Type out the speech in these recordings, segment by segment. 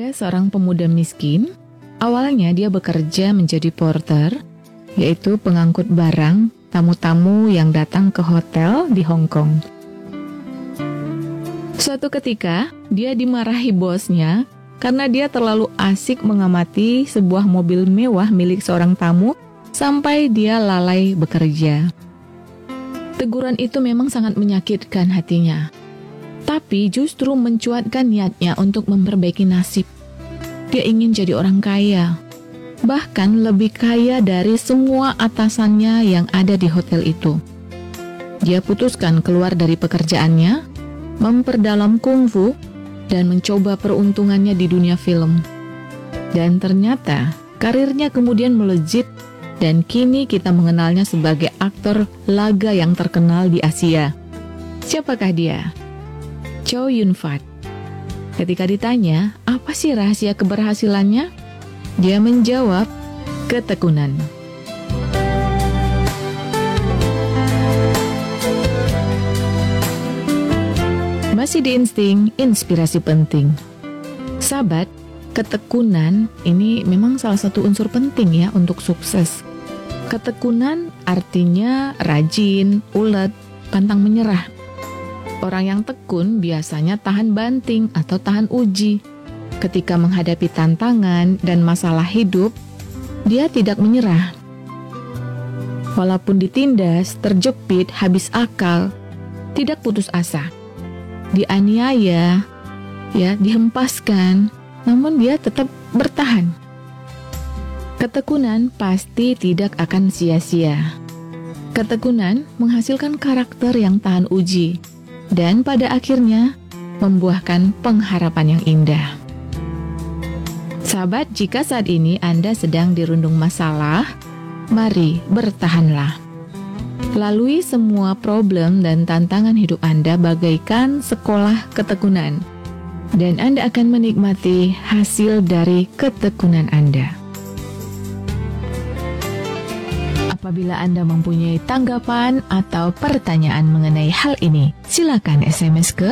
Ada seorang pemuda miskin. Awalnya dia bekerja menjadi porter, yaitu pengangkut barang tamu-tamu yang datang ke hotel di Hong Kong. Suatu ketika, dia dimarahi bosnya karena dia terlalu asik mengamati sebuah mobil mewah milik seorang tamu sampai dia lalai bekerja. Teguran itu memang sangat menyakitkan hatinya, tapi justru mencuatkan niatnya untuk memperbaiki nasib. Dia ingin jadi orang kaya, bahkan lebih kaya dari semua atasannya yang ada di hotel itu. Dia putuskan keluar dari pekerjaannya, memperdalam kungfu, dan mencoba peruntungannya di dunia film. Dan ternyata karirnya kemudian melejit, dan kini kita mengenalnya sebagai aktor laga yang terkenal di Asia. Siapakah dia? Chow Yun-fat. Ketika ditanya, apa sih rahasia keberhasilannya? Dia menjawab, ketekunan. Masih di Insting, inspirasi penting. Sahabat, ketekunan ini memang salah satu unsur penting ya untuk sukses. Ketekunan artinya rajin, ulet, pantang menyerah. Orang yang tekun biasanya tahan banting atau tahan uji. Ketika menghadapi tantangan dan masalah hidup, dia tidak menyerah. Walaupun ditindas, terjepit, habis akal, tidak putus asa. Dianiaya, dihempaskan, namun dia tetap bertahan. Ketekunan pasti tidak akan sia-sia. Ketekunan menghasilkan karakter yang tahan uji, dan pada akhirnya membuahkan pengharapan yang indah. Sahabat, jika saat ini Anda sedang dirundung masalah, mari bertahanlah. Lalui semua problem dan tantangan hidup Anda bagaikan sekolah ketekunan, dan Anda akan menikmati hasil dari ketekunan Anda. Apabila Anda mempunyai tanggapan atau pertanyaan mengenai hal ini, silakan SMS ke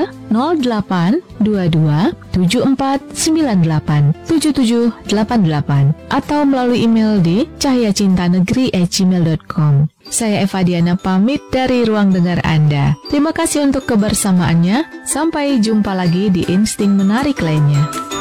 0822-7498-7788 atau melalui email di cahayacintanegeri@gmail.com. Saya Eva Diana pamit dari ruang dengar Anda. Terima kasih untuk kebersamaannya. Sampai jumpa lagi di Insting Menarik lainnya.